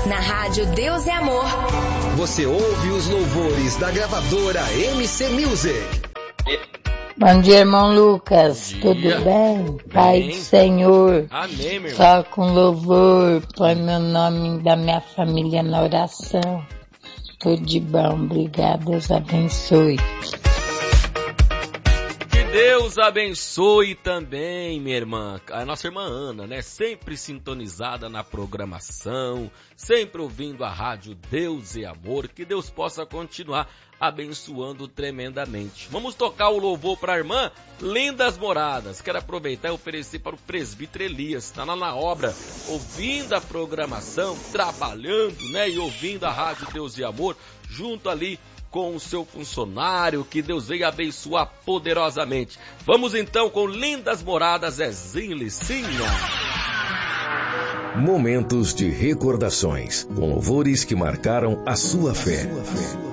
Na Rádio Deus é Amor. Você ouve os louvores da gravadora MC Music. Bom dia, irmão Lucas. Tudo bem? Pai do Senhor. Amém, meu irmão. Só com louvor. Põe meu nome da minha família na oração. Tudo de bom. Obrigado. Deus abençoe. Que Deus abençoe também, minha irmã. A nossa irmã Ana, né? Sempre sintonizada na programação, sempre ouvindo a rádio Deus e Amor. Que Deus possa continuar abençoando tremendamente. Vamos tocar o louvor para a irmã Lindas Moradas. Quero aproveitar e oferecer para o presbítero Elias. Está lá na obra, ouvindo a programação, trabalhando, né? E ouvindo a rádio Deus e Amor, junto ali com o seu funcionário. Que Deus venha abençoar poderosamente. Vamos então com Lindas Moradas, Zezinho e Licinha. Momentos de recordações, com louvores que marcaram a sua fé.